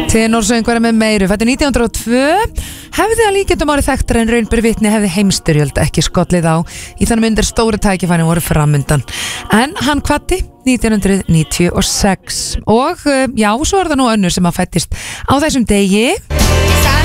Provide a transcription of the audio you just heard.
Tenorsöngvari með meiru, fæddur 1902, hefði að líkjendum árið þekktar en raunberi vitni hefði heimstyrjöld ekki skollið á í þannig myndir stóri tækifæri voru framundan. En hann kvaddi 1996 og já, svo það nú önnur sem að fættist á þessum degi.